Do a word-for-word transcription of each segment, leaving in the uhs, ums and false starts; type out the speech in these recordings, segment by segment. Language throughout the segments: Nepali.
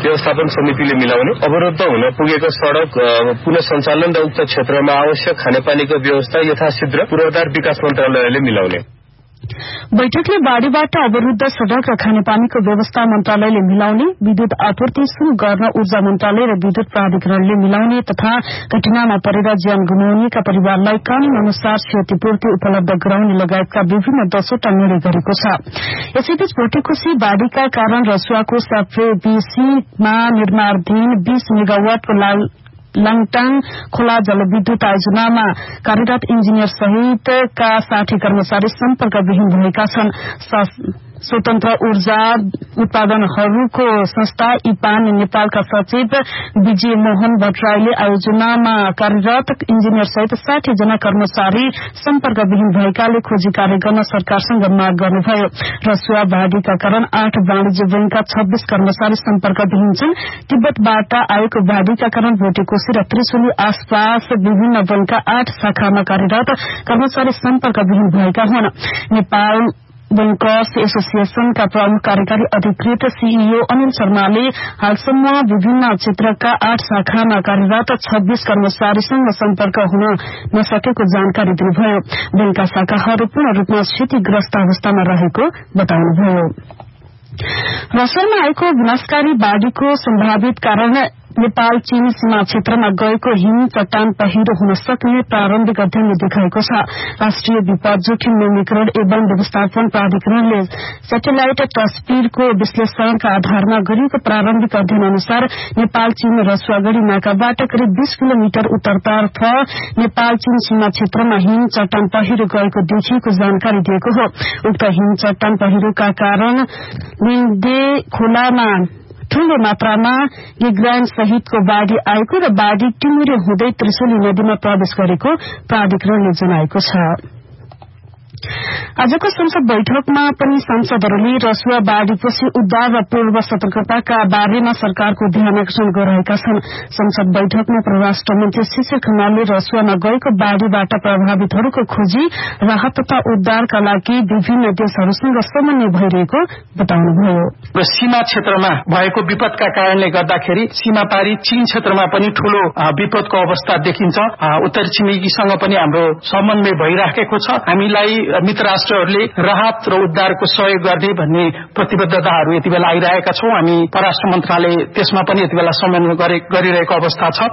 व्यवस्थापन समितिले मिलाउने, अवरुद्ध हुन पुगेको सड़क पुनः सञ्चालन र उक्त क्षेत्रमा आवश्यक खानेपानीको व्यवस्था यथाशीघ्र पूर्वाधार विकास मन्त्रालयले मिलाउने। बैठकले बाढ़ीबाट अवरुद्ध सड़क र खानेपानीको व्यवस्था मन्त्रालयले मिलाउने, विद्युत आपूर्ति शुरू गर्न ऊर्जा मन्त्रालय र विद्युत प्राधिकरणले मिलाउने तथा घटनामा परेर ज्यान गुमाउनेका परिवारलाई कानून अनुसार क्षतिपूर्ति उपलब्ध गराउने लगायतका विभिन्न दसवटा निर्णय गरेको छ। यसैबीच भोटेकोशी बाढ़ीका कारण रसुवाको साप्रेबीसीमा निर्माणाधीन बीस मेगावाटको लाल लाङटाङ खोला जलविद्युत आयोजनामा कार्यरत इन्जिनियर सहितका साठी कर्मचारी सम्पर्कविहीन भएका छन्। स्वतन्त्र ऊर्जा उत्पादनहरूको संस्था इपान नेपालका सचिव विजय मोहन भट्टराईले आयोजनामा कार्यरत इन्जिनियर सहित साठी जना कर्मचारी सम्पर्कविहीन भएकाले खोजी कार्य गर्न सरकारसँग माग गर्नुभयो। रसुवा बाढ़ीका कारण आठ वाणिज्य बैंकका छब्बीस कर्मचारी सम्पर्कविहीन छन्। तिब्बतबाट आएको बाढ़ीका कारण भोटेकोशी र त्रिशुली आसपास विभिन्न बैंकका आठ शाखामा कार्यरत कर्मचारी सम्पर्कविहीन भएका हुन्। नेपाल बैंकर्स एसोसिएशनका प्रमुख कार्यकारी अधिकृत सीईओ अनिल शर्माले हालसम्म विभिन्न क्षेत्रका आठ शाखामा कार्यरत छब्बीस कर्मचारीसँग सम्पर्क हुन नसकेको जानकारी दिनुभयो। बैंकका शाखाहरू पूर्ण रूपमा क्षतिग्रस्त अवस्थामा रहेको बताउनुभयो। रसुवामा आएको विनाशकारी बाढ़ीको सम्भावित कारण नेपाल चीन सीमा क्षेत्रमा गएको हिम चट्टान पहिरो हुन सक्ने प्रारम्भिक अध्ययनले देखाएको छ। राष्ट्रिय विपद जोखिम न्यूनीकरण एवं व्यवस्थापन प्राधिकरणले सेटेलाइट तस्बिरको विश्लेषणका आधारमा गरिएको प्रारम्भिक अध्ययन अनुसार नेपाल चीन रसुवागढ़ी नाकाबाट करिब बीस किलोमिटर उत्तरतर्फ नेपाल चीन सीमा क्षेत्रमा हिम चट्टान पहिरो गएको देखिएको जानकारी दिएको हो। उक्त हिम चट्टान पहिरोका कारण लिङदे खोलामा ठूलो मात्रामा गिग्राइन सहितको बाढ़ी आएको र बाढ़ी टिमुरे हुँदै त्रिशुली नदीमा प्रवेश गरेको प्राधिकरणले जनाएको छ। आजको संसद बैठकमा पनि सांसदहरूले रसुवा बाढ़ीपछि उद्धार र पूर्व सतर्कताका बारेमा सरकारको ध्यान आकर्षण गरिरहेका छन्। संसद बैठकमा परराष्ट्र मन्त्री शिशिर खनालले रसुवामा गएको बाढ़ीबाट प्रभावितहरूको खोजी, राहत तथा उद्धारका लागि विभिन्न देशहरूसँग समन्वय भइरहेको बताउनुभयो। सीमा क्षेत्रमा भएको विपदका कारणले गर्दाखेरि सीमापारी चीन क्षेत्रमा पनि ठूलो विपदको अवस्था देखिन्छ। उत्तरी छिमेकीसँग पनि हाम्रो समन्वय भइराखेको छ। हामीलाई मित्र राष्ट्रहरूले राहत र उद्धारको सहयोग गर्ने भन्ने प्रतिबद्धताहरू यति बेला आइरहेका छौं। हामी परराष्ट्र मन्त्रालय त्यसमा पनि यति बेला समन्वय गरिरहेको अवस्था छ।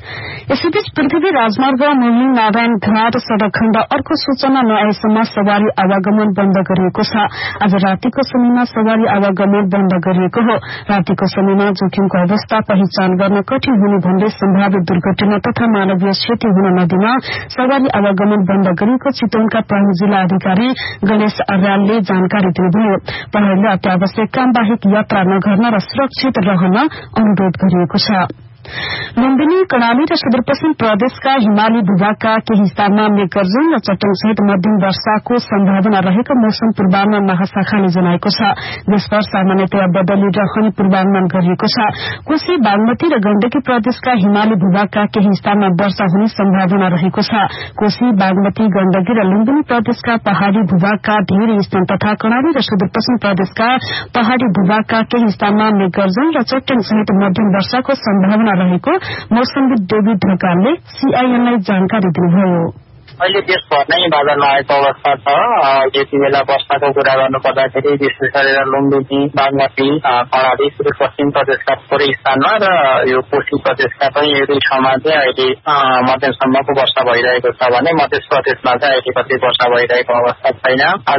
यसैबीच पृथ्वी राजमार्ग मुरली नारायण घाट सड़क खण्ड अर्को सूचना नआएसम्म सवारी आवागमन बन्द गरिएको छ। आज रातिको समयमा सवारी आवागमन बन्द गरिएको हो। रातिको समयमा जोखिमको अवस्था पहिचान गर्न कठिन हुने भन्दै सम्भावित दुर्घटना तथा मानवीय क्षति हुन नदिन सवारी आवागमन बन्द गरिएको चितवनका प्रमुख जिल्ला अधिकारी गणेश अर्यालले जानकारी दिनुभयो। प्रहरीले अत्यावश्यक काम बाहेक यात्रा नगर्न र सुरक्षित रहन अनुरोध गरिएको छ। लुम्बिनी, कर्णाली र सुदूरपश्चिम प्रदेशका हिमाली भूभागका केही स्थानमा मेघगर्जन र चट्याङ सहित मध्यम वर्षाको सम्भावना रहेको मौसम पूर्वानुमान महाशाखाले जनाएको छ। देशभर सामान्यतया बदली रहने पूर्वानुमान गरिएको छ। कोशी, बागमती र गण्डकी प्रदेशका हिमाली भूभागका केही स्थानमा वर्षा हुने सम्भावना रहेको छ। कोशी, बागमती, गण्डकी र लुम्बिनी प्रदेशका पहाड़ी भूभागका धेरै स्थान तथा कर्णाली र सुदूरपश्चिम प्रदेशका पहाड़ी भूभागका केही स्थानमा मेघगर्जन र चट्याङ सहित मध्यम वर्षाको सम्भावना रहेको मौसमविद डेभिड ढकालले सीआईएनलाई जानकारी दिनुभयो। अहिले देशभर नै बादल लागेको अवस्था छ। यति बेला वर्षाको कुरा गर्नु पर्दाखेरि विशेष गरेर लुम्बिनी, बागमती, कर्णाली, सुदूरपश्चिम प्रदेशका थोरै स्थानमा र यो कोशी प्रदेशका पनि एक दुई ठाउँमा चाहिँ अहिले मध्यमसम्मको वर्षा भइरहेको छ भने मध्य प्रदेशमा चाहिँ अहिले कति वर्षा भइरहेको अवस्था छैन। आज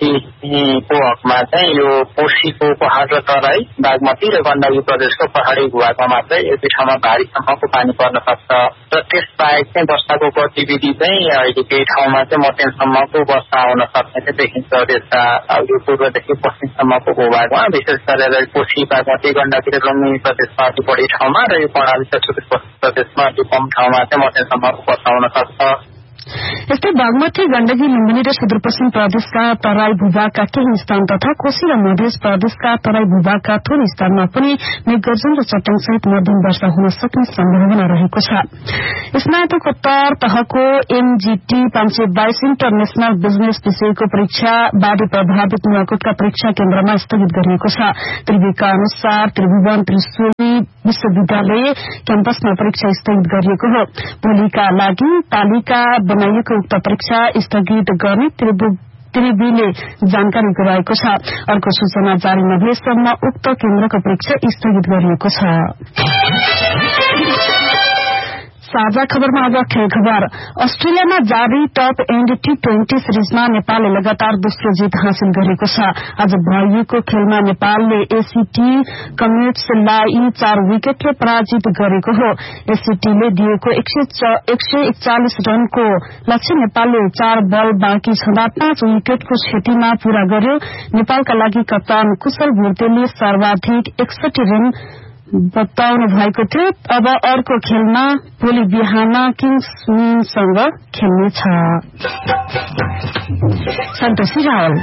रातिको हकमा चाहिँ यो कोशीको पहाड र तराई, बागमती र गण्डकी प्रदेशको पहाड़ी भूभागमा मात्रै एक दुई ठाउँमा भारीसम्मको पानी पर्न सक्छ र त्यस बाहेक चाहिँ वर्षाको गतिविधि चाहिँ अहिले केही ठाउँमा चाहिँ मध्यमसम्मको वर्षा आउन सक्ने चाहिँ देखिन्छ। देशका यो पूर्वदेखि पश्चिमसम्मको भूभागमा विशेष गरेर कोशी, बागमती, गण्डकी र लुम्बिनी प्रदेशमा अति बढी ठाउँमा र यो कर्णाली र सुदूरपश्चिम प्रदेशमा अति कम ठाउँमा चाहिँ मध्यमसम्मको वर्षा आउन सक्छ। यस्तै बागमती गण्डकी लुम्बिनी र सुदूरपश्चिम प्रदेशका तराई भूभागका केही स्थान तथा कोशी र मध्य प्रदेशका तराई भूभागका थोरै स्थानमा पनि मेघगर्जन र चट्याङ सहित मध्यम वर्षा हुन सक्ने सम्भावना रहेको छ। स्नातकोत्तर तहको एमजीटी पाँच सय बाइस इन्टरनेशनल बिजनेस विषयको परीक्षा बाढ़ी प्रभावित नुवाकोटका परीक्षा केन्द्रमा स्थगित गरिएको छ। त्रिवेका अनुसार त्रिभुवन त्रिशुली विश्वविद्यालय क्याम्पसमा परीक्षा स्थगित गरिएको हो। भोलिका लागि तालिका बनाइएको उक्त परीक्षा स्थगित गर्ने त्रिवीले जानकारी गराएको छ। अर्को सूचना जारी नभएसम्म उक्त केन्द्रको परीक्षा स्थगित गरिएको छ। साझा खबरमा अब खेल खबर। अस्ट्रेलियामा जारी टप एन्ड टी ट्वेन्टी सिरिजमा नेपालले लगातार दोस्रो जीत हासिल गरेको छ। आज भइएको खेलमा नेपालले एसीटी कम्युनिट्सलाई चार विकेटले पराजित गरेको हो। एसीटीले दिएको एक सय एकचालिस रनको लक्ष्य नेपालले चार बल बाँकी छँदा पाँच विकेटको क्षतिमा पूरा गर्यो। नेपालका लागि कप्तान कुशल भुर्तेले सर्वाधिक एकसठी रन बताउनु भएको थियो। अब अर्को खेलमा भोलि बिहान किङ्ससँग खेल्नेछ। सन्तोषी रावल।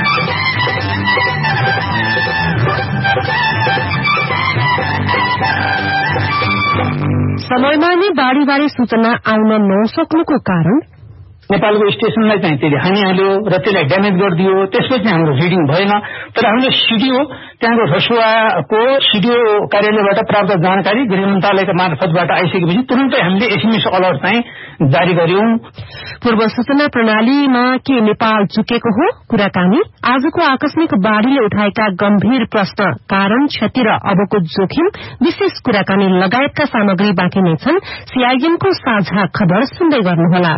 समयमा नै बाढ़ी बारे सूचना आउन नसक्नुको कारण नेपालको स्टेशनलाई चाहिँ त्यसले हानिहाल्यो र त्यसलाई ड्यामेज गरिदियो। त्यसपछि हाम्रो रिडिङ भएन। तर हामीले सिडिओ त्यहाँको रसुवाको सिडिओ कार्यालयबाट प्राप्त जानकारी गृह मन्त्रालयका मार्फतबाट आइसकेपछि तुरन्तै हामीले एसएमएस अलर्ट चाहिँ जारी गर्यौं। पूर्व सूचना प्रणालीमा के नेपाल चुकेको हो? कुराकानी। आजको आकस्मिक बाढ़ीले उठाएका गम्भीर प्रश्न, कारण, क्षति र अबको जोखिम, विशेष कुराकानी लगायतका सामग्री बाँकी नै छन्। सीआईएमको साझा खबर सुन्दै गर्नुहोला।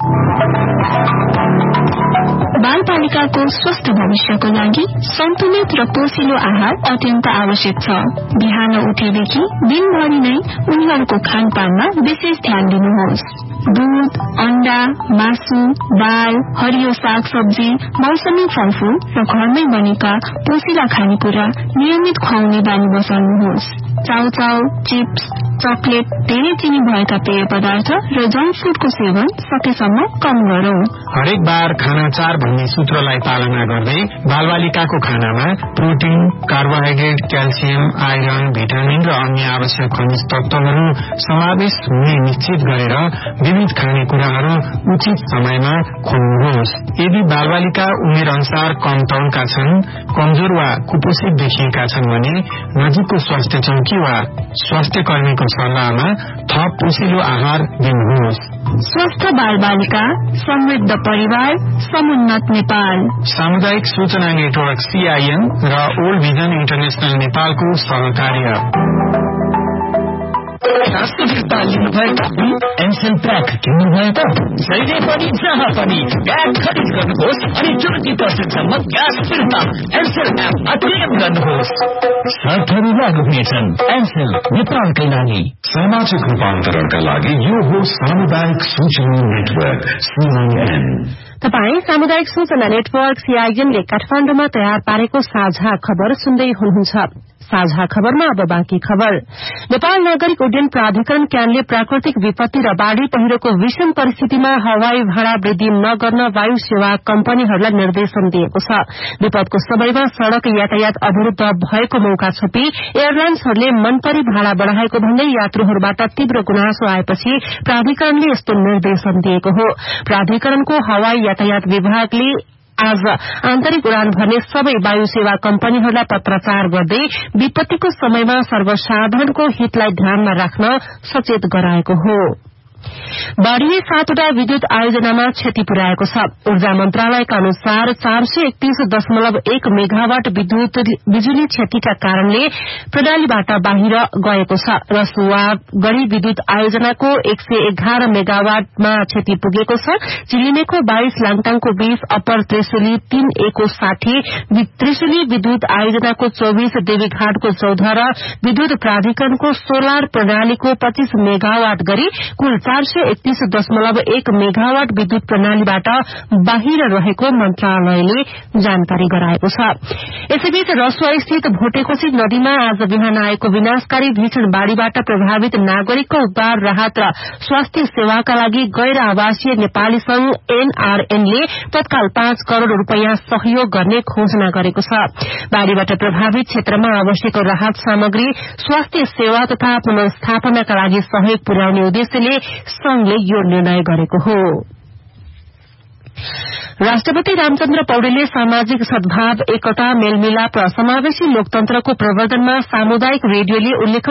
बालबालिकाको स्वस्थ भविष्यको लागि सन्तुलित र पोषिलो आहार अत्यन्त आवश्यक छ। बिहान उठेदेखि दिनभरि नै उनीहरूको खानपानमा विशेष ध्यान दिनुहोस्। दूध, अण्डा, मासु, दाल, हरियो साग सब्जी, मौसमी फलफूल र घरमै बनेका पोषिला खानेकुरा नियमित खुवाउने बानी बसाल्नुहोस्। चाउचाउ, चिप्स, चकलेट, धेरै चिनी भएका पेय पदार्थ र जंक फूडको सेवन सकेसम्म कम गरौं। हरेक बार खाना चार भन्ने सूत्रलाई पालना गर्दै बालबालिकाको खानामा protein, carbohydrate, calcium, iron, vitamin र अन्य आवश्यक खनिज तत्वहरू समावेश हुने निश्चित गरेर विविध खानेकुराहरू उचित समयमा खुवाउनुहोस्। यदि बालबालिका उमेर अनुसार कम तौलका छन्, कमजोर वा कुपोषित देखिएका छन् भने नजिकको स्वास्थ्य चौकी वा स्वास्थ्य कर्मीको सल्लाहमा थप पोषिलो आहार दिनुहोस्। स्वस्थ बालबालिका, समृद्ध परिवार, समुन्नत नेपाल। सामुदायिक सूचना नेटवर्क सीआईएन र ओल्ड भिजन इन्टरनेशनल नेपालको सहकार्य। राष्ट्रभित्ता लिनुभयो त एमसेल प्याक किन्नुभयो त जहिले पनि जहाँ पनि प्याक खरिद गर्नुहोस् अनि चौरासी पर्सेन्टसम्म ग्यास फिर्ता एमसेल एपमा क्लेम गर्नुहोस्। शर्तहरू लागू हुनेछन्। एमसेल नेपालकै लागि। सामाजिक रूपान्तरणका लागि यो हो सामुदायिक सूचना नेटवर्क सीआईएन। तपाई सामुदायिक सूचना नेटवर्क सीआईएनले काठमाडौँमा तयार पारेको साझा खबर सुन्दै हुनुहुन्छ। साझा खबरमा अब बाँकी खबर। नेपाल नागरिक उड्डयन प्राधिकरण क्यानले प्राकृतिक विपत्ति र बाढ़ी पहिरोको विषम परिस्थितिमा हवाई भाड़ा वृद्धि नगर्न वायु सेवा कम्पनीहरूलाई निर्देशन दिएको छ। विपदको समयमा सड़क यातायात अवरूद्ध भएको मौका छोपी एयरलाइन्सहरूले मनपरी भाड़ा बढ़ाएको भन्दै यात्रुहरूबाट तीव्र गुनासो आएपछि प्राधिकरणले यस्तो निर्देशन दिएको हो। प्राधिकरणको हवाई यातायात विभागले आज आन्तरिक उडान भर्ने सबै वायु सेवा कम्पनीहरूलाई पत्राचार गर्दै विपत्तिको समयमा सर्वसाधारणको हितलाई ध्यानमा राख्न सचेत गराएको हो। बाढ़ीले सातवटा विद्युत आयोजनामा क्षति पुर्याएको छ। ऊर्जा मन्त्रालयका अनुसार चार सय एकतीस दशमलव एक मेगावाट विद्युत बिजुली क्षतिका कारणले प्रणालीबाट बाहिर गएको छ। रसुवा गढ़ी विद्युत आयोजनाको एक सय एघार मेगावाटमा क्षति पुगेको छ। चिलिमेको बाइस, लाङटाङको बीस, अप्पर त्रिशुली तीन एको साठी, त्रिशुली विद्युत आयोजनाको चौबीस, देवीघाटको चौध र विद्युत प्राधिकरणको सोलर प्रणालीको पच्चीस मेगावाट गरी कुल चार सय एकतीस दशमलव एक मेगावाट विद्युत प्रणालीबाट बाहिर रहेको मन्त्रालयले जानकारी गराएको छ। यसैबीच रसुवा स्थित भोटेकोशी नदीमा आज बिहान आएको विनाशकारी भीषण बाढ़ीबाट प्रभावित नागरिकको उद्धार, राहत र स्वास्थ्य सेवाका लागि गैर आवासीय नेपाली संघ एनआरएनले तत्काल पाँच करोड़ रूपियाँ सहयोग गर्ने घोषणा गरेको छ। बाढ़ीबाट प्रभावित क्षेत्रमा आवश्यक राहत सामग्री, स्वास्थ्य सेवा तथा पुनर्स्थापनाका लागि सहयोग पुर्याउने उद्देश्यले संघले यो निर्णय गरेको हो। राष्ट्रपति रामचन्द्र पौडेलले सामाजिक सद्भाव, एकता, मेलमिलाप र समावेशी लोकतन्त्रको प्रवर्धनमा सामुदायिक रेडियोले उल्लेख